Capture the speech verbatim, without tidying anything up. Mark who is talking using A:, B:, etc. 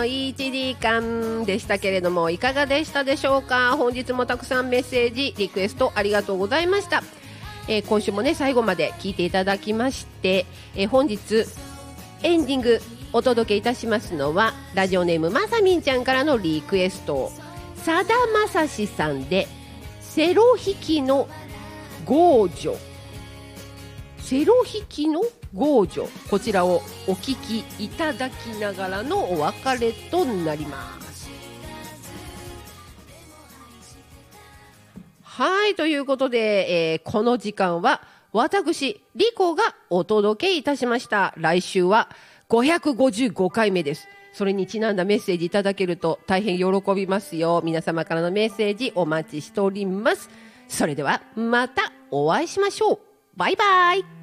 A: いちじかんでしたけれども、いかがでしたでしょうか。本日もたくさんメッセージリクエストありがとうございました。えー、今週もね最後まで聞いていただきまして、えー、本日エンディングお届けいたしますのはラジオネームまさみんちゃんからのリクエスト、さだまさしさんでセロ弾きのゴージョ、セロ弾きのゴージョ、こちらをお聞きいただきながらのお別れとなります。はい、ということで、えー、この時間は私リコがお届けいたしました。来週はごひゃくごじゅうごかいめです。それにちなんだメッセージいただけると大変喜びますよ。皆様からのメッセージお待ちしております。それではまたお会いしましょう。バイバイ。